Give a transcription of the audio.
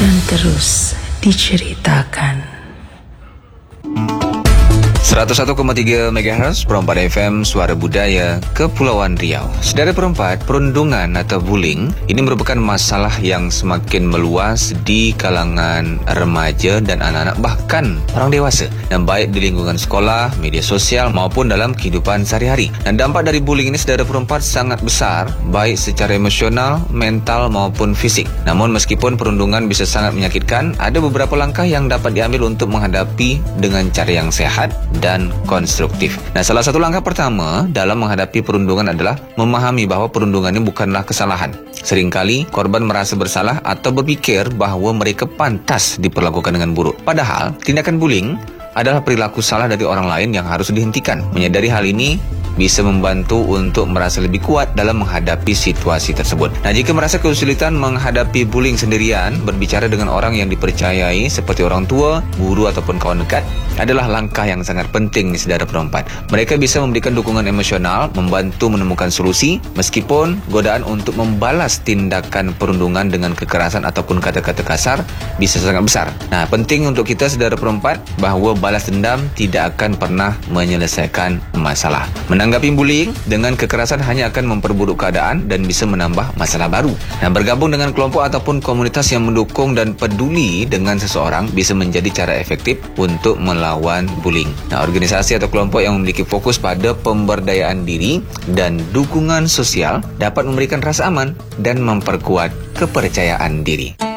dan terus diceritakan. 101,3 MHz Perempat FM Suara Budaya Kepulauan Riau. Saudara perempat, perundungan atau bullying ini merupakan masalah yang semakin meluas di kalangan remaja dan anak-anak, bahkan orang dewasa, dan baik di lingkungan sekolah, media sosial maupun dalam kehidupan sehari-hari. Dan dampak dari bullying ini saudara perempat sangat besar, baik secara emosional, mental maupun fisik. Namun meskipun perundungan bisa sangat menyakitkan, ada beberapa langkah yang dapat diambil untuk menghadapi dengan cara yang sehat dan konstruktif. Nah, salah satu langkah pertama dalam menghadapi perundungan adalah memahami bahwa perundungan ini bukanlah kesalahan. Seringkali korban merasa bersalah atau berpikir bahwa mereka pantas diperlakukan dengan buruk. Padahal, tindakan bullying adalah perilaku salah dari orang lain yang harus dihentikan. Menyadari hal ini bisa membantu untuk merasa lebih kuat dalam menghadapi situasi tersebut. Nah, jika merasa kesulitan menghadapi bullying sendirian, berbicara dengan orang yang dipercayai seperti orang tua, guru ataupun kawan dekat adalah langkah yang sangat penting nih saudara perempat. Mereka bisa memberikan dukungan emosional, membantu menemukan solusi meskipun godaan untuk membalas tindakan perundungan dengan kekerasan ataupun kata-kata kasar bisa sangat besar. Nah, penting untuk kita saudara perempat bahwa balas dendam tidak akan pernah menyelesaikan masalah. Menanggapi bullying dengan kekerasan hanya akan memperburuk keadaan dan bisa menambah masalah baru. Nah, bergabung dengan kelompok ataupun komunitas yang mendukung dan peduli dengan seseorang bisa menjadi cara efektif untuk melawan bullying. Nah, organisasi atau kelompok yang memiliki fokus pada pemberdayaan diri dan dukungan sosial dapat memberikan rasa aman dan memperkuat kepercayaan diri.